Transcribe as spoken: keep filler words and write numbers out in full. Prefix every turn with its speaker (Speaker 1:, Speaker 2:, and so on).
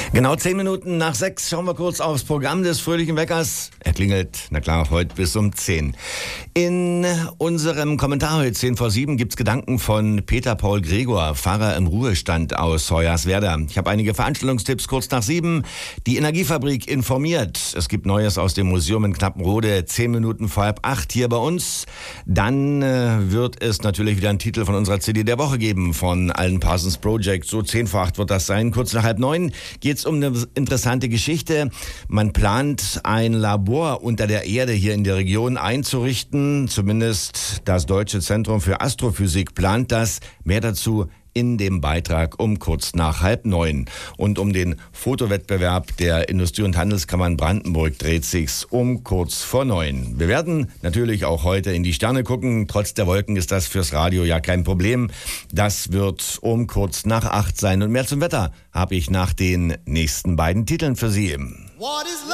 Speaker 1: Genau zehn Minuten nach sechs schauen wir kurz aufs Programm des Fröhlichen Weckers. Er klingelt, na klar, heute bis um zehn. In unserem Kommentar heute zehn vor sieben gibt's Gedanken von Peter Paul Gregor, Pfarrer im Ruhestand aus Hoyerswerda. Ich habe einige Veranstaltungstipps kurz nach sieben. Die Energiefabrik informiert. Es gibt Neues aus dem Museum in Knappenrode, zehn Minuten vor halb acht hier bei uns. Dann äh, wird es natürlich wieder einen Titel von unserer C D der Woche geben von Alan Parsons Project. So zehn vor acht wird das sein. Kurz nach halb neun geht's um eine interessante Geschichte. Man plant ein Labor unter der Erde hier in der Region einzurichten. Zumindest das Deutsche Zentrum für Astrophysik plant das. Mehr dazu in dem Beitrag um kurz nach halb neun. Und um den Fotowettbewerb der Industrie- und Handelskammern Brandenburg dreht sich's um kurz vor neun. Wir werden natürlich auch heute in die Sterne gucken. Trotz der Wolken ist das fürs Radio ja kein Problem. Das wird um kurz nach acht sein. Und mehr zum Wetter habe ich nach den nächsten beiden Titeln für Sie.